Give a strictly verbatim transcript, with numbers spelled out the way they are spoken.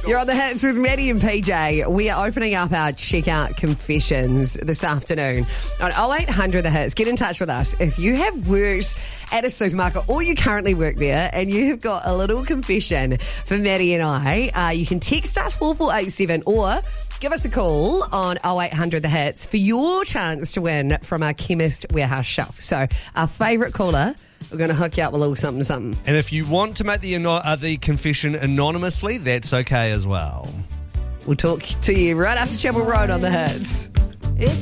You're on the hits with Maddie and P J. We are opening up our checkout confessions this afternoon on oh eight hundred The Hits. Get in touch with us. If you have worked at a supermarket or you currently work there and you've got a little confession for Maddie and I, uh, you can text us four four eight seven or give us a call on oh eight hundred The Hits for your chance to win from our Chemist Warehouse shelf. So our favourite caller, we're going to hook you up with a little something, something. And if you want to make the ano- uh, the confession anonymously, that's okay as well. We'll talk to you right after Chapel Road on The Hits.